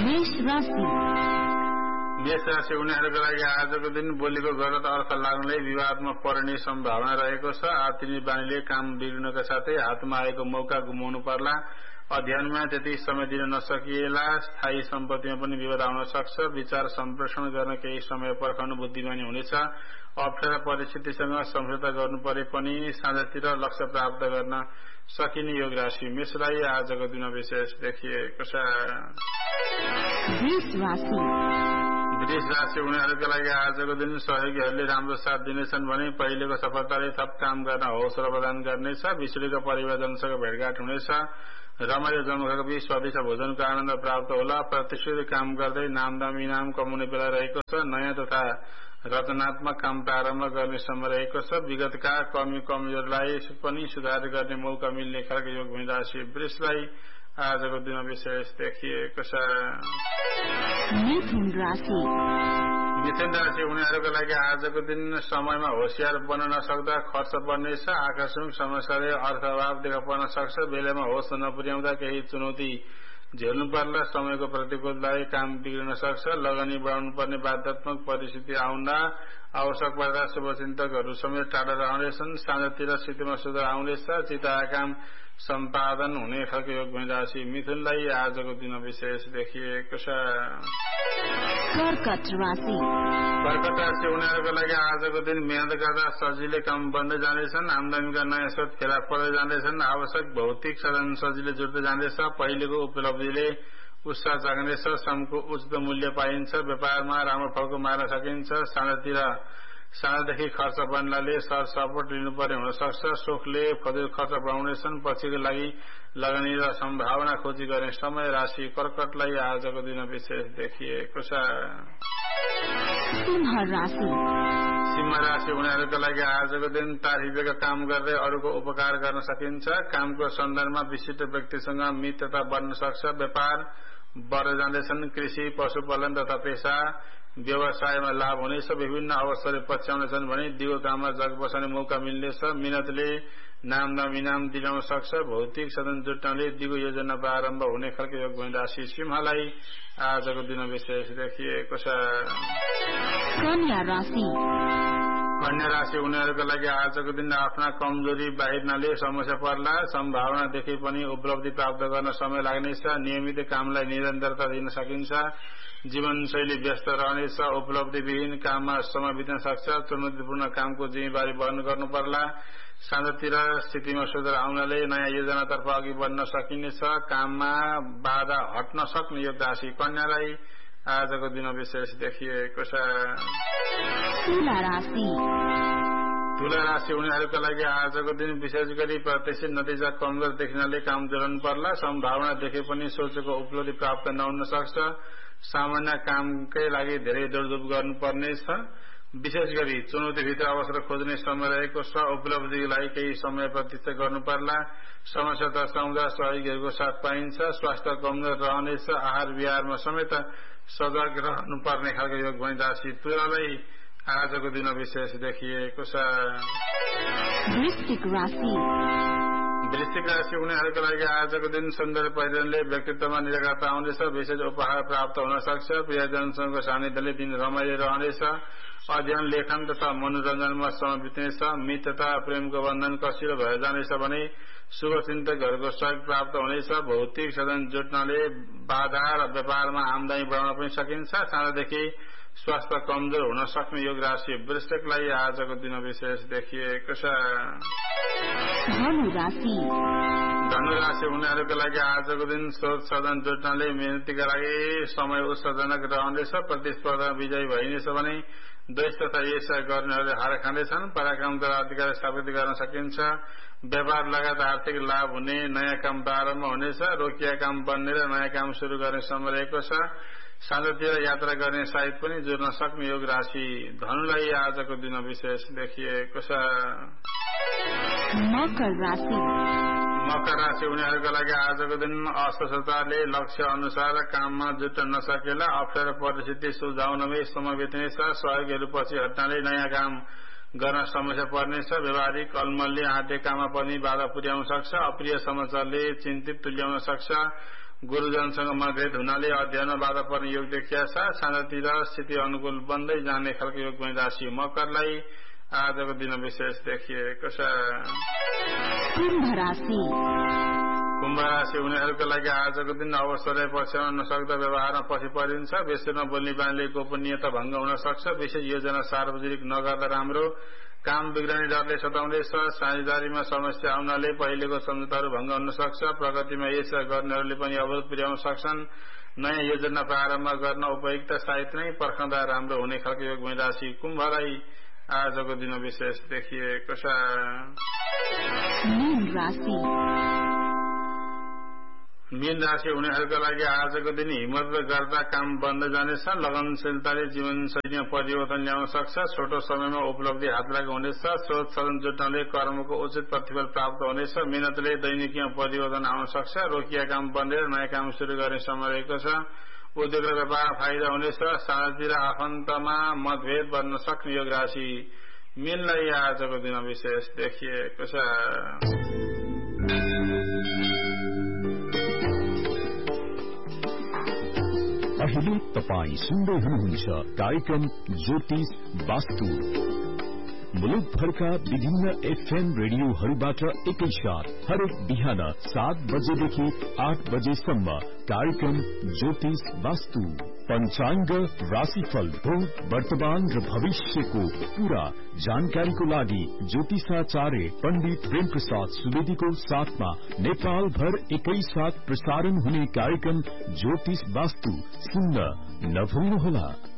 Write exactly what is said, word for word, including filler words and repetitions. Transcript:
मेष राशि मेष राशि उनीहरूको लागि आजको दिन बोलीको गलत अर्थ लाग्नले विवादमा पर्ने सम्भावना रहेको छ। आत्तिने बानीले काम बिग्रिनका साथै हातमा आएको मौका गुमाउनु पर्ला। अध्ययनमा त्यति समय दिन नसकिएला। स्थायी सम्पत्तिमा पनि विवाद आउन सक्छ। विचार सम्प्रेषण गर्न केही समय पर्खनु बुद्धिमानी हुनेछ। अप्ठ्यारा परिस्थितिसँग सम्झौता गर्नु परे पनि साँझतिर लक्ष्य प्राप्त गर्न सकिने योग राशि मेषलाई आजको दिन विशेष देखिएको छ। वृष राशि वृष राशि उनीहरूका लागि आजको दिन सहयोगीहरूले राम्रो साथ दिनेछन् भने पहिलेको सफलताले थप काम गर्न हौसला प्रदान गर्नेछ। विश्वका परिवारजनसँग भेटघाट हुनेछ। रमाइलो जमघटको स्वादिष्ट भोजनको आनन्द प्राप्त होला। प्रतिष्ठित काम गर्दै नामदाम इनाम कमाउने बेला रहेको छ। नयाँ तथा रचनात्मक काम प्रारम्भ गर्ने समय रहेको छ। विगतका कमी कमजोरलाई पनि सुधार गर्ने मौका मिल्ने खालको योग हुने राशि वृषलाई आजको दिन विशेष देखिएको छ। मिथुन राशि मिथुन राशि उनीहरूको लागि आजको दिन समयमा होशियार बन्न नसक्दा खर्च पर्नेछ। आकस्मिक समस्याले अर्थ अभाव देखा पर्न सक्छ। बेलामा होस नपुर्याउँदा केही चुनौती झेल्नु पर्ला। समयको प्रतिकूलताले काम बिग्रिन सक्छ। लगानी बढाउनु पर्ने बाध्यात्मक परिस्थिति आउँदा आवश्यक पर्दा शुभचिन्तकहरू समेत टाढा रहनेछन्। साँझतिर स्थितिमा सुधार आउनेछ। चिताएका काम सम्पादन हुने खालको योग हुने राशि मिथुनलाई आजको दिन विशेष देखिएको छ। कर्कट राशि कर्कट राशि उनीहरूको लागि आजको दिन मेहनत गर्दा सजिलै काम बन्दै जानेछन्। आमदानीका नयाँ स्रोत फेला पर्दै जानेछन्। आवश्यक भौतिक साधन सजिलै जुट्दै जानेछ। पहिलेको उपलब्धिले उत्साह जाग्नेछ। श्रमको उचित मूल्य पाइन्छ। व्यापारमा राम्रो फलको मार्न सकिन्छ। साँझतिर साँझदेखि खर्च बन्नाले सर सपोर्ट लिनुपर्ने हुन सक्छ। सोखले फजिल खर्च बढाउनेछन्। पछिको लागि लगानी र सम्भावना खोजी गर्ने समय राशि कर्कटलाई आजको दिन विशेष देखिएको छ। सिंह राशि सिंह राशि उनीहरूका लागि आजको दिन तारिफका काम गर्दै अरूको उपकार गर्न सकिन्छ। कामको सन्दर्भमा विशिष्ट व्यक्तिसँग मित्रता बन्न सक्छ। व्यापार बढ्दै जाँदैछन्। कृषि पशुपालन तथा पेशा व्यवसायमा लाभ हुनेछ। विभिन्न अवसरले पछ्याउनेछन् भने दिगो काममा जग बसाउने मौका मिल्नेछ। मिहिनेतले नामदाम इनाम दिलाउन सक्छ। भौतिक साधन जुट्नाले दिगो योजना प्रारम्भ हुने खालको योग हुने राशि सिंहलाई आजको दिन विशेष देखिएको छ। कन्या राशि कन्या राशि उनीहरूको लागि आजको दिन आफ्ना कमजोरी बाहिर्नाले समस्या पर्ला। सम्भावना देखे पनि उपलब्धि प्राप्त गर्न समय लाग्नेछ। नियमित कामलाई निरन्तरता दिन सकिन्छ। जीवनशैली व्यस्त रहनेछ। उपलब्धिविहीन काममा समय बित्न सक्छ। चुनौतीपूर्ण कामको जिम्मेवारी वहन गर्नु पर्ला। साँझतिर स्थितिमा सुधार आउनाले नयाँ योजनातर्फ अघि बढ्न सकिनेछ। काममा बाधा हट्न सक्ने योग राशि कन्यालाई आजको दिन विशेष देखिएको छ। तुला राशि तुला राशि उनीहरूका लागि आजको दिन विशेष गरी प्रत्याशित नतिजा कमजोर देखिनाले काम जोड्नु पर्ला। सम्भावना देखे पनि सोचेको उपलब्धि प्राप्त नहुन सक्छ। सामान्य कामकै लागि धेरै दौडधुप गर्नुपर्नेछ। विशेष गरी चुनौतीभित्र अवसर खोज्ने समय रहेको छ। उपलब्धिको लागि केही समय प्रतीक्षा गर्नु पर्ला। समस्या दर्शाउँदा सहयोगीहरूको साथ पाइन्छ। स्वास्थ्य कमजोर रहनेछ। आहार विहारमा समेत सजग रहनुपर्ने खालको योग भनी राशि तुलालाई आजको दिन विशेष देखिएको छ। वृश्चिक राशि वृश्चिक राशि उनीहरूको लागि आजको दिन सौन्दर्य पहिरनले व्यक्तित्वमा निरक्षरता आउनेछ। विशेष उपहार प्राप्त हुन सक्छ। प्रियजनसँगको सान्निध्यले दिन रमाइलो रहनेछ। अध्ययन लेखन तथा मनोरञ्जनमा समय बित्नेछ। मित्रता प्रेमको बन्धन कसिलो भएर जानेछ भने शुभचिन्तकहरूको सहयोग प्राप्त हुनेछ। भौतिक साधन जुट्नाले बाधा र व्यापारमा आमदानी बढाउन पनि सकिन्छ। साँझदेखि स्वास्थ्य कमजोर हुन सक्ने योग राशि वृश्चिकलाई आजको दिन विशेष देखिएको छ। धनु राशि धनु राशि उनीहरूको लागि आजको दिन स्रोत साधन जुट्नाले मेहनतीका लागि समय उत्साहजनक रहनेछ। प्रतिस्पर्धा विजयी भइनेछ भने द्वेष तथा ईर्ष्या गर्नेहरूले हार खानेछन्। पराक्रमद्वारा अधिकार स्थापित गर्न सकिन्छ। व्यापार लगायत आर्थिक लाभ हुने। नयाँ काम प्रारम्भ हुनेछ। रोकिया काम बन्ने र नयाँ काम शुरू गर्ने समय रहेको छ। साँझतिर यात्रा गर्ने साइत पनि जोड्न सक्ने योग राशि धनुलाई आजको दिन विशेष देखिएको छ। मकर राशि मकर राशि उनीहरूका लागि आजको दिन अस्वस्थताले लक्ष्य अनुसार काममा जुट्न नसकेला। अप्ठ्यारो परिस्थिति सुल्झाउनमै समय बित्नेछ। सहयोगीहरू पछि हट्नाले नयाँ काम गर्न समस्या पर्नेछ। व्यवहारिक अलमलले आँटेकामा पनि बाधा पुर्याउन सक्छ। अप्रिय समाचारले चिन्तित तुल्याउन सक्छ। गुरुजनसँग मतभेद हुनाले अध्ययनमा बाधा पर्ने योग देखिया छ। सानातिर स्थिति अनुकूल बन्दै जाने खालको योग पनि राशि मकरलाई आजको दिन विशेष देखिएको छ। कुम्भ राशि कुम्भ राशि हुनेहरूका लागि आजको दिन अवसरले पछ्याउन नसक्दा व्यवहारमा पछि परिन्छ। बेसरमा बोल्ने बानीले गोपनीयता भंग हुन सक्छ। विशेष योजना सार्वजनिक नगर्दा राम्रो। काम बिग्रने डरले सताउँदैछ। साझेदारीमा समस्या आउनाले पहिलेको सम्झौताहरू भंग हुन सक्छ। प्रगतिमा यस गर्नेहरूले पनि अवरोध पुर्याउन सक्छन्। नयाँ योजना प्रारम्भ गर्न उपयुक्त साहित्य नै पर्खँदा राम्रो हुने खालको योग पनि राशि कुम्भलाई आजको दिन विशेष देखिएको छ। मीन राशि मीन राशि हुनेहरूका लागि आजको दिन हिम्मत गर्दा काम बन्द जानेछ। लगनशीलताले जीवनशैलीमा परिवर्तन ल्याउन सक्छ। छोटो समयमा उपलब्धि हात लागेको हुनेछ। स्रोत सदन जुट्नाले कर्मको उचित प्रतिफल प्राप्त हुनेछ। मेहनतले दैनिकीमा परिवर्तन आउन सक्छ। रोकिया काम बन्देर नयाँ काम शुरू गर्ने समय रहेको छ। उद्योग र व्यापार फाइदा हुनेछ। साझेतिर आफन्तमा मतभेद बन्न सक्ने योग राशि मीनलाई आजको दिन विशेष देखिएको छ। अहिले तपाई सुन्दै हुनुहुन्छ कार्यक्रम ज्योतिष वास्तु। मुलुकभरका विभिन्न एफएम रेडियोहरूबाट एकैसाथ हरेक बिहान सात बजेदेखि आठ बजेसम्म कार्यक्रम ज्योतिष वास्तु। पंचांग, राशिफल, भूत, वर्तमान र भविष्यको पूरा जानकारीको लागि ज्योतिषाचार्य पण्डित प्रेम प्रसाद सुवेदीको साथमा नेपाल भर एकैसाथ प्रसारण हुने कार्यक्रम ज्योतिष वास्तु सुन्न नभुल्नुहोला।